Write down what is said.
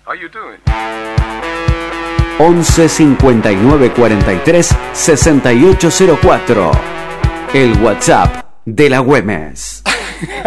How you doing? 11 59 43 6804. El WhatsApp de la Güemes.